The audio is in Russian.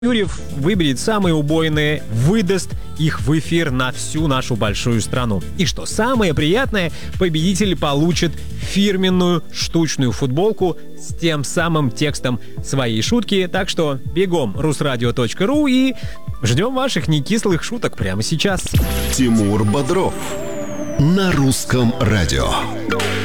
Юрьев выберет самые убойные, выдаст их в эфир на всю нашу большую страну. И что самое приятное, победитель получит фирменную штучную футболку с тем самым текстом своей шутки. Так что бегом rusradio.ru и ждем ваших некислых шуток прямо сейчас. Тимур Бодров на русском радио.